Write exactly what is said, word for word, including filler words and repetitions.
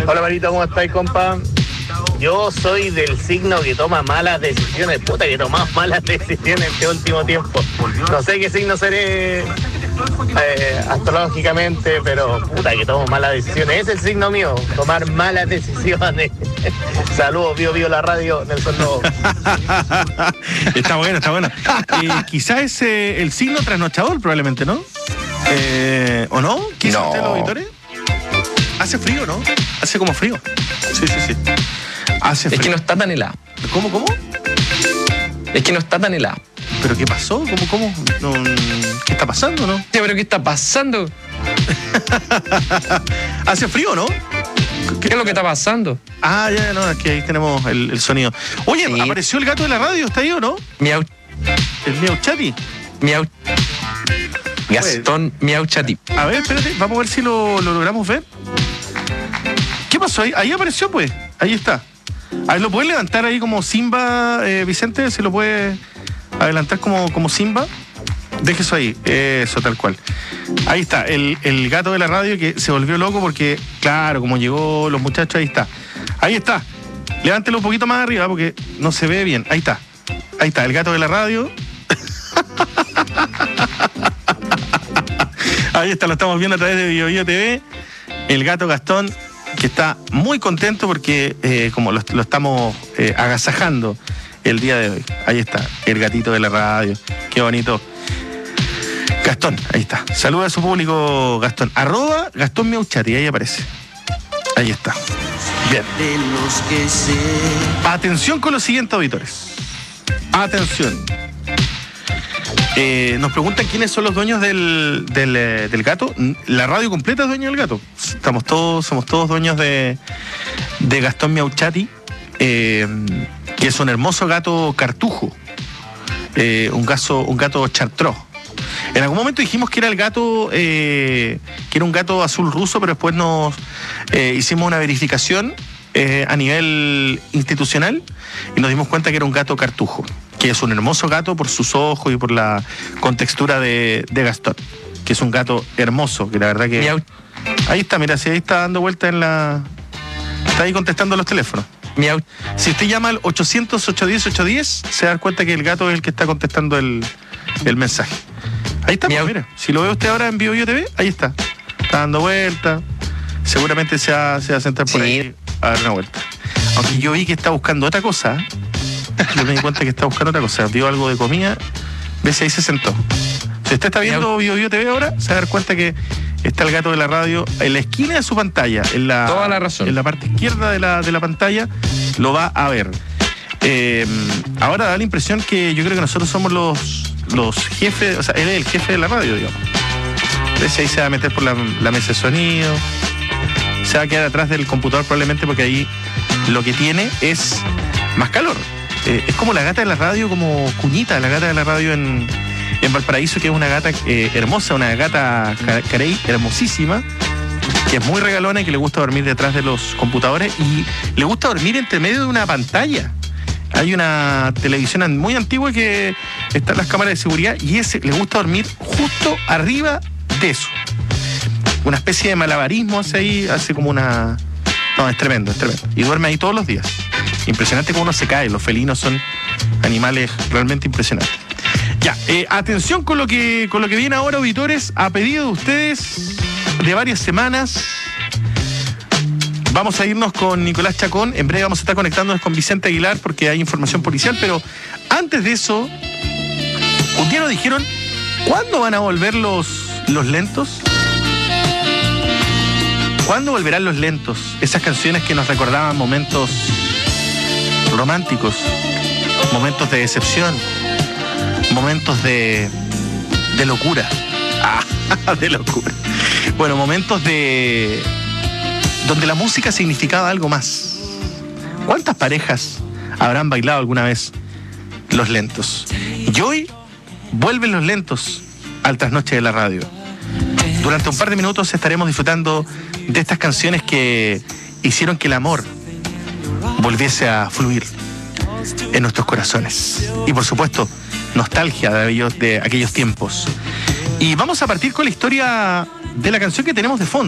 Hola Marito, ¿cómo estáis, compa? Yo soy del signo que toma malas decisiones. Puta, que he tomado malas decisiones este último tiempo. No sé qué signo seré eh, astrológicamente, pero puta, que tomo malas decisiones. Ese es el signo mío, tomar malas decisiones. Saludos, Bio Bio la radio, Nelson Lobo. Está bueno, está bueno. Eh, quizás es eh, el signo trasnochador, probablemente, ¿no? Eh, ¿O no? ¿Quizás No. usted, los auditores? Hace frío, ¿no? Hace como frío. Sí, sí, sí. Hace frío. Es que no está tan helado. ¿Cómo, cómo? Es que no está tan helado. ¿Pero qué pasó? ¿Cómo, cómo? No, ¿qué está pasando, no? Sí, pero ¿qué está pasando? Hace frío, ¿no? ¿Qué es lo que está pasando? Ah, ya, no, aquí ahí tenemos el, el sonido. Oye, Sí. apareció el gato de la radio, ¿está ahí o no? Miau, El Miau Chati. miau. Gastón Miau Chati. A ver, espérate, vamos a ver si lo, lo logramos ver. ¿Qué pasó ahí? Ahí apareció, pues. Ahí está. A ver, ¿lo puedes levantar ahí como Simba, eh, Vicente? ¿Se lo puede adelantar como, como Simba? Deje eso ahí, eso tal cual. Ahí está, el, el gato de la radio que se volvió loco porque, claro, como llegó los muchachos, ahí está. Ahí está. Levántelo un poquito más arriba porque no se ve bien. Ahí está. Ahí está, el gato de la radio. Ahí está, lo estamos viendo a través de Bio Bio T V. El gato Gastón, que está muy contento porque eh, como lo, lo estamos eh, agasajando el día de hoy. Ahí está, el gatito de la radio. Qué bonito. Gastón, ahí está. Saluda a su público, Gastón. Arroba Gastón Miauchati, ahí aparece. Ahí está. Bien. Atención con los siguientes auditores. Atención. Eh, nos preguntan quiénes son los dueños del, del, eh, del gato. La radio completa es dueño del gato. Estamos todos, somos todos dueños de, de Gastón Miauchati, eh, que es un hermoso gato cartujo. Eh, un, gato, un gato chartreux. En algún momento dijimos que era el gato, eh, que era un gato azul ruso, pero después nos eh, hicimos una verificación eh, a nivel institucional y nos dimos cuenta que era un gato cartujo, que es un hermoso gato por sus ojos y por la contextura de, de Gastón, que es un gato hermoso, que la verdad que... Miau, Ahí está, mira, si ahí está dando vuelta en la... Está ahí contestando los teléfonos. miau. Si usted llama al ochocientos, ochocientos diez, ochocientos diez, se da cuenta que el gato es el que está contestando el, el mensaje. Ahí está, pues, Miau. mira. Si lo ve usted ahora en Bio Bio T V, ahí está. Está dando vuelta. Seguramente se va, se va a sentar por Sí. ahí a dar una vuelta. Aunque yo vi que está buscando otra cosa. Yo me di cuenta que está buscando otra cosa. Vio algo de comida, ve si ahí se sentó. Si usted está viendo Miau. Bio Bio T V ahora, se va a dar cuenta que está el gato de la radio en la esquina de su pantalla, en la, Toda la razón. en la parte izquierda de la, de la pantalla, lo va a ver. Eh, ahora da la impresión que yo creo que nosotros somos los, los jefes, o sea, él es el jefe de la radio, digamos. Entonces ahí se va a meter por la, la mesa de sonido, se va a quedar atrás del computador probablemente porque ahí lo que tiene es más calor. Eh, es como la gata de la radio, como Cuñita, la gata de la radio en, en Valparaíso, que es una gata eh, hermosa, una gata ca- carey hermosísima, que es muy regalona y que le gusta dormir detrás de los computadores y le gusta dormir entre medio de una pantalla. Hay una televisión muy antigua que está en las cámaras de seguridad y ese le gusta dormir justo arriba de eso. Una especie de malabarismo hace ahí, hace como una... No, es tremendo, es tremendo. Y duerme ahí todos los días. Impresionante cómo uno se cae. Los felinos son animales realmente impresionantes. Ya, eh, atención con lo que con lo que viene ahora, auditores. A pedido de ustedes de varias semanas, vamos a irnos con Nicolás Chacón. En breve vamos a estar conectándonos con Vicente Aguilar porque hay información policial. Pero antes de eso, un día nos dijeron, ¿cuándo van a volver los, los lentos? ¿Cuándo volverán los lentos? Esas canciones que nos recordaban momentos románticos, momentos de decepción, momentos de, de locura. Ah, de locura. Bueno, momentos de... donde la música significaba algo más. ¿Cuántas parejas habrán bailado alguna vez los lentos? Y hoy vuelven los lentos al trasnoche de la radio. Durante un par de minutos estaremos disfrutando de estas canciones que hicieron que el amor volviese a fluir en nuestros corazones. Y por supuesto, nostalgia de aquellos, de aquellos tiempos. Y vamos a partir con la historia de la canción que tenemos de fondo.